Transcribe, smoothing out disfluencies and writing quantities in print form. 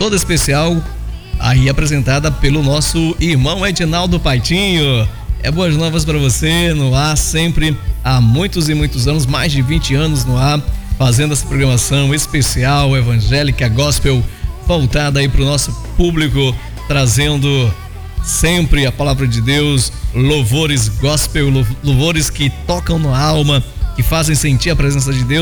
toda especial, aí apresentada pelo nosso irmão Edinaldo Paitinho. Boas novas para você, no ar sempre há muitos e muitos anos, mais de 20 anos no ar, fazendo essa programação especial, evangélica, gospel, voltada aí para o nosso público, trazendo sempre a palavra de Deus, louvores gospel, louvores que tocam na alma, que fazem sentir a presença de Deus.